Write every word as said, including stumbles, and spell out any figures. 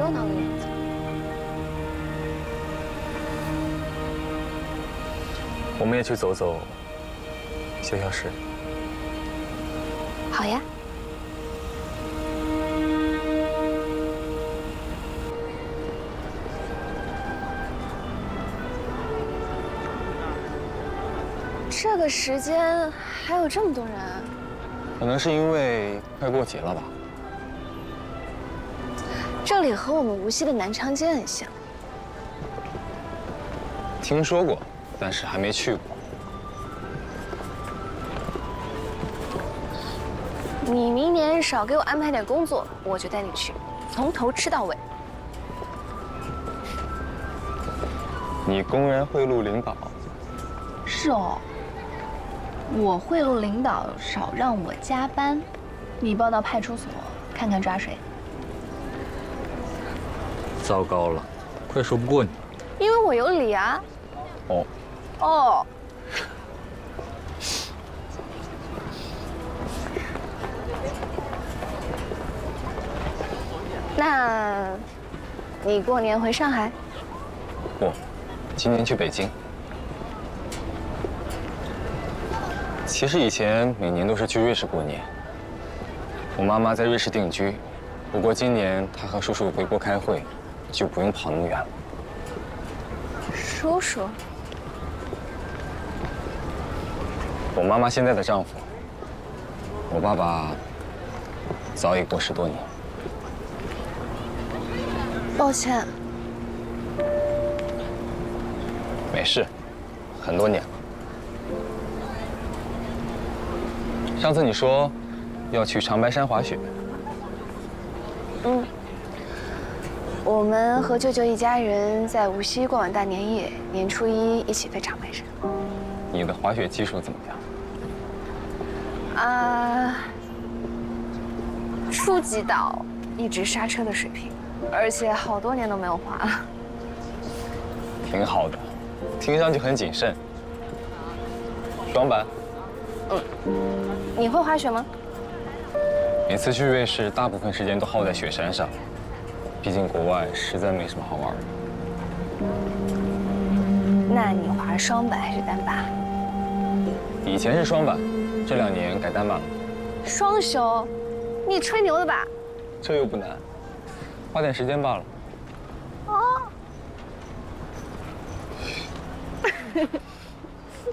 热闹的样子。 我们也去走走，消消食。 好呀。这个时间还有这么多人啊？ 可能是因为快过节了吧。 这里和我们无锡的南长街很像。 听说过，但是还没去过。 你明年少给我安排点工作，我就带你去，从头吃到尾。 你公然贿赂领导？ 是哦。我贿赂领导，少让我加班，你报到派出所看看抓谁。 糟糕了，快说不过你。 因为我有理啊。 哦。 哦。那，你过年回上海？ 不，今年去北京。其实以前每年都是去瑞士过年。我妈妈在瑞士定居，不过今年她和叔叔回国开会，就不用跑那么远了。 叔叔？ 我妈妈现在的丈夫，我爸爸早已过世多年。 抱歉。 没事，很多年了。上次你说要去长白山滑雪。 嗯。我们和舅舅一家人在无锡过完大年夜，年初一一起飞长白山。 你的滑雪技术怎么样？ 啊，初级到一直刹车的水平，而且好多年都没有滑了。 挺好的，听上去很谨慎。双板。 嗯。你会滑雪吗？ 每次去瑞士，大部分时间都耗在雪山上，毕竟国外实在没什么好玩的。 那你滑双板还是单把？ 以前是双板，这两年改单把了。 双休？你吹牛的吧？ 这又不难，花点时间罢了。 哦。